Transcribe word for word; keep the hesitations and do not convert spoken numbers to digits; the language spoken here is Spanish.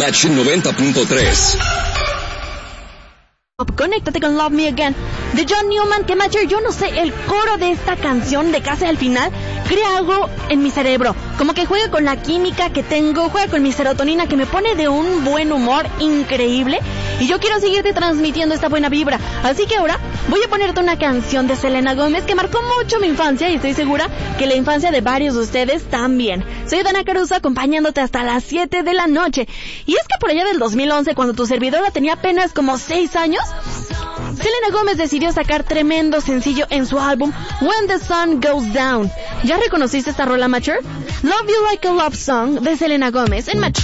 H noventa punto tres. Conéctate con Love Me Again de John Newman, que Macher, yo no sé, el coro de esta canción de casi al final crea algo en mi cerebro, como que juega con la química que tengo, juega con mi serotonina, que me pone de un buen humor increíble, y yo quiero seguirte transmitiendo esta buena vibra. Así que ahora voy a ponerte una canción de Selena Gómez que marcó mucho mi infancia, y estoy segura que la infancia de varios de ustedes también. Soy Dana Caruso, acompañándote hasta las siete de la noche. Y es que por allá del dos mil once, cuando tu servidora tenía apenas como seis años, Selena Gómez decidió sacar tremendo sencillo en su álbum When the Sun Goes Down. ¿Ya reconociste esta rola, Mature? Love You Like a Love Song de Selena Gómez en Mature.